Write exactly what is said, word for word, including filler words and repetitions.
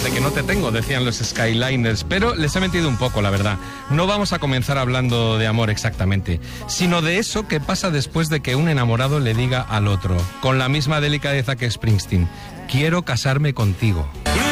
de que no te tengo, decían los Skyliners, pero les he mentido un poco, la verdad. No vamos a comenzar hablando de amor exactamente, sino de eso que pasa después de que un enamorado le diga al otro, con la misma delicadeza que Springsteen: quiero casarme contigo.